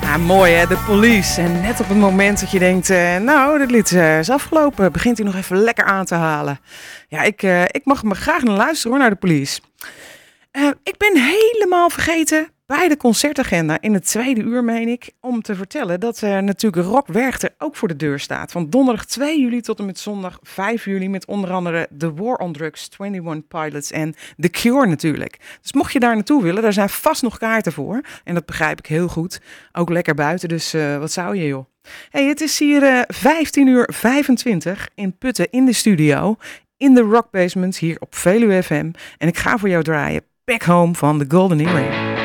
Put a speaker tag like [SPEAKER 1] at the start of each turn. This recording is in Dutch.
[SPEAKER 1] Mooi hè, de Police. En net op het moment dat je denkt, nou, dit lied is afgelopen, begint hij nog even lekker aan te halen. Ja, ik mag me graag naar luisteren hoor, naar de Police. Ik ben helemaal vergeten bij de concertagenda in het tweede uur, meen ik, om te vertellen dat natuurlijk Rock Werchter ook voor de deur staat. Van donderdag 2 juli tot en met zondag 5 juli met onder andere The War on Drugs, 21 Pilots en The Cure natuurlijk. Dus mocht je daar naartoe willen, daar zijn vast nog kaarten voor. En dat begrijp ik heel goed. Ook lekker buiten, dus wat zou je joh. Hey, het is hier 15:25 in Putten in de studio, in de Rock Basement hier op Veluwe FM. En ik ga voor jou draaien Back Home van The Golden Earring.